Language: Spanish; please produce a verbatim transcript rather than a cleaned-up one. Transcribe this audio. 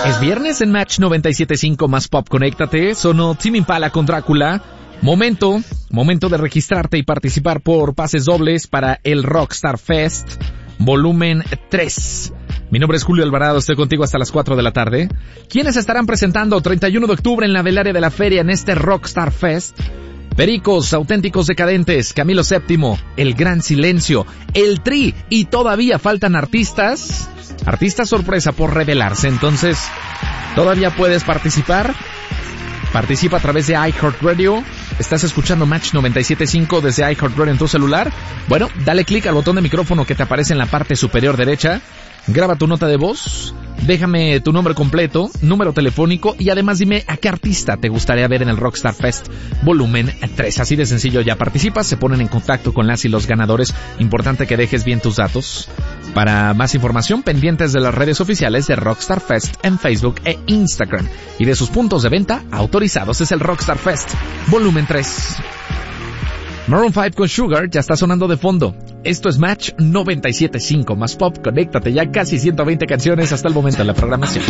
Es viernes en Match noventa y siete punto cinco más Pop. Conéctate. Sonó Tame Impala con Drácula. Momento, momento de registrarte y participar por pases dobles para el Rockstar Fest Volumen tres. Mi nombre es Julio Alvarado, estoy contigo hasta las cuatro de la tarde. ¿Quiénes estarán presentando treinta y uno de octubre en la velaria de la feria en este Rockstar Fest? Pericos, Auténticos Decadentes, Camilo séptimo, El Gran Silencio, El Tri, y todavía faltan artistas, artistas sorpresa por revelarse. Entonces, ¿todavía puedes participar? Participa a través de iHeartRadio. ¿Estás escuchando Match noventa y siete punto cinco desde iHeartRadio en tu celular? Bueno, dale clic al botón de micrófono que te aparece en la parte superior derecha. Graba tu nota de voz, déjame tu nombre completo, número telefónico y además dime a qué artista te gustaría ver en el Rockstar Fest Volumen tres. Así de sencillo, ya participas, se ponen en contacto con las y los ganadores. Importante que dejes bien tus datos. Para más información, pendientes de las redes oficiales de Rockstar Fest en Facebook e Instagram y de sus puntos de venta autorizados. Es el Rockstar Fest Volumen tres. Maroon cinco con Sugar ya está sonando de fondo. Esto es Match noventa y siete punto cinco más Pop. Conéctate, ya casi ciento veinte canciones hasta el momento de la programación.